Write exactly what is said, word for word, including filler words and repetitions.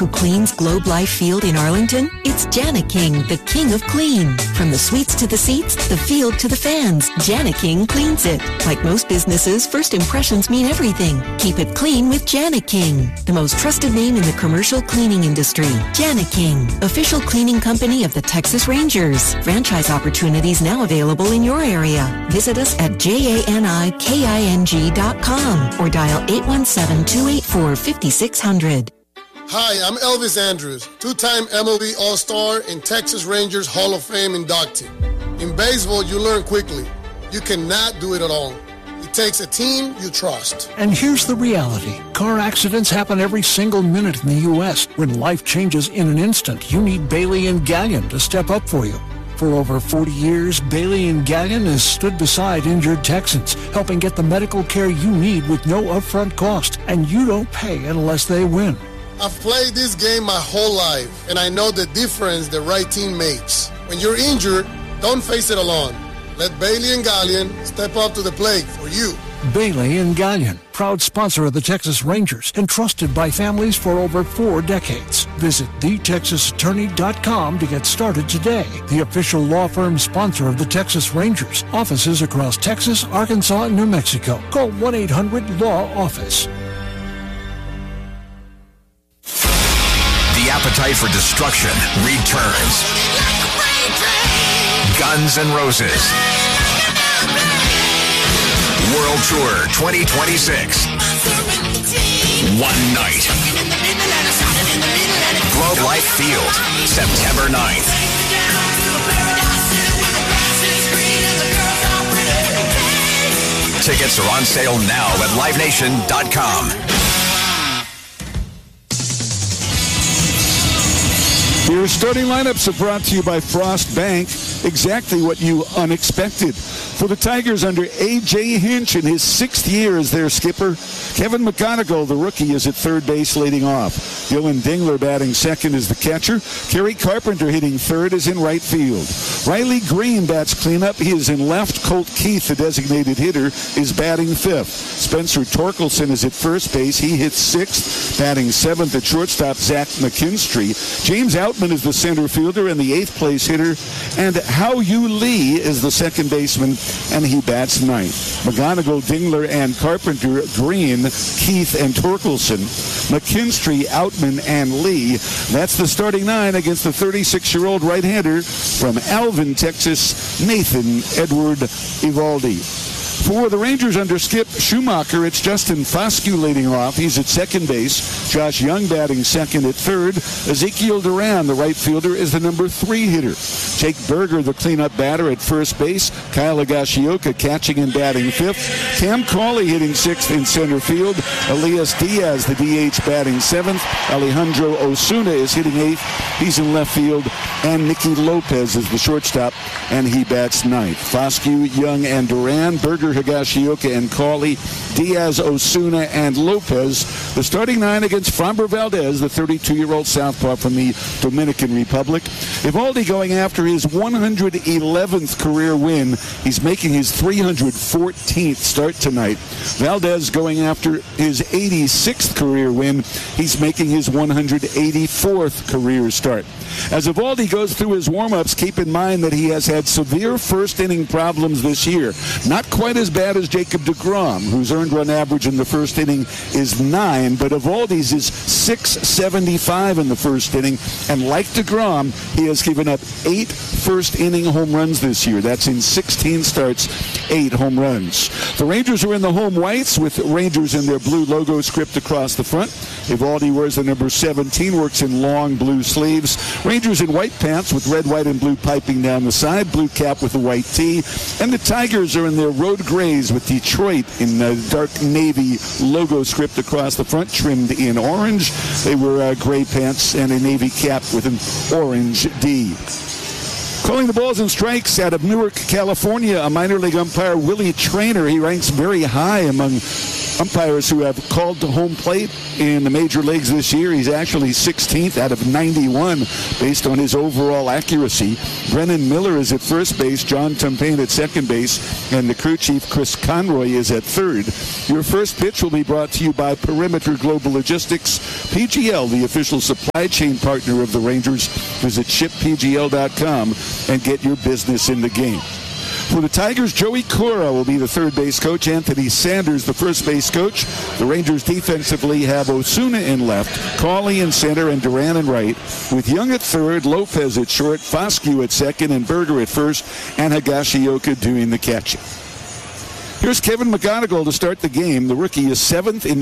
who cleans Globe Life Field in Arlington? It's Jana King, the king of clean. From the suites to the seats, the field to the fans, Jana King cleans it. Like most businesses, first impressions mean everything. Keep it clean with Jana King, the most trusted name in the commercial cleaning industry. Jana King, official cleaning company of the Texas Rangers. Franchise opportunities now available in your area. Visit us at J-A-N-I-K-I-N-G dot com or dial eight one seven, two eight four, five six zero zero. Hi, I'm Elvis Andrews, two-time M L B All-Star and Texas Rangers Hall of Fame inductee. In baseball, you learn quickly. You cannot do it alone. It takes a team you trust. And here's the reality. Car accidents happen every single minute in the U S When life changes in an instant, you need Bailey and Gallion to step up for you. For over forty years, Bailey and Gallion has stood beside injured Texans, helping get the medical care you need with no upfront cost, and you don't pay unless they win. I've played this game my whole life, and I know the difference the right team makes. When you're injured, don't face it alone. Let Bailey and Gallion step up to the plate for you. Bailey and Gallion, proud sponsor of the Texas Rangers and trusted by families for over four decades. Visit the texas attorney dot com to get started today. The official law firm sponsor of the Texas Rangers. Offices across Texas, Arkansas, and New Mexico. Call one eight hundred law office. The appetite for destruction returns. Guns N' Roses World Tour twenty twenty-six. One night. Globe Life Field, September ninth. Tickets are on sale now at live nation dot com. Your starting lineups are brought to you by Frost Bank. Exactly what you unexpected. For the Tigers under A J. Hinch in his sixth year as their skipper, Kevin McGonigal, the rookie, is at third base leading off. Dylan Dingler batting second is the catcher. Kerry Carpenter hitting third is in right field. Riley Green bats cleanup. He is in left. Colt Keith, the designated hitter, is batting fifth. Spencer Torkelson is at first base. He hits sixth. Batting seventh at shortstop, Zach McKinstry. James Outman is the center fielder and the eighth place hitter. And Hao Yu Lee is the second baseman, and he bats ninth. McGonigal, Dingler, and Carpenter, Green, Keith, and Torkelson, McKinstry, Outman, and Lee. That's the starting nine against the thirty-six-year-old right-hander from Alvin, Texas, Nathan Edward Evaldi. For the Rangers under Skip Schumacher, it's Justin Foscue leading off. He's at second base. Josh Young batting second at third. Ezekiel Duran, the right fielder, is the number three hitter. Jake Berger, the cleanup batter, at first base. Kyle Higashioka catching and batting fifth. Cam Cauley hitting sixth in center field. Elias Diaz, the D H, batting seventh. Alejandro Osuna is hitting eighth. He's in left field. And Nicky Lopez is the shortstop, and he bats ninth. Foscue, Young, and Duran. Berger, Higashioka, and Cauley, Diaz, Osuna, and Lopez. The starting nine against Framber Valdez, the thirty-two-year-old southpaw from the Dominican Republic. Evaldi going after his one hundred eleventh career win. He's making his three hundred fourteenth start tonight. Valdez going after his eighty-sixth career win. He's making his one hundred eighty-fourth career start. As Evaldi goes through his warm-ups, keep in mind that he has had severe first-inning problems this year. Not quite as bad as Jacob deGrom, whose earned run average in the first inning is nine, but Evaldi's is six seventy-five in the first inning, and like deGrom, he has given up eight first-inning home runs this year. That's in sixteen starts, eight home runs. The Rangers are in the home whites with Rangers in their blue logo script across the front. Evaldi wears the number seventeen, works in long blue sleeves. Rangers in white pants with red, white, and blue piping down the side, blue cap with a white tee. And the Tigers are in their road grays with Detroit in uh, dark navy logo script across the front, trimmed in orange. They wear uh, gray pants and a navy cap with an orange D. Calling the balls and strikes out of Newark, California, a minor league umpire, Willie Traynor. He ranks very high among umpires who have called to home plate in the major leagues this year. He's actually sixteenth out of ninety-one based on his overall accuracy. Brennan Miller is at first base, John Tumpain at second base, and the crew chief Chris Conroy is at third. Your first pitch will be brought to you by Perimeter Global Logistics, P G L, the official supply chain partner of the Rangers. Visit ship p g l dot com and get your business in the game. For the Tigers, Joey Cora will be the third base coach. Anthony Sanders, the first base coach. The Rangers defensively have Osuna in left, Cawley in center, and Duran in right, with Young at third, Lopez at short, Foscue at second, and Berger at first, and Higashioka doing the catching. Here's Kevin McGonigal to start the game. The rookie is seventh in the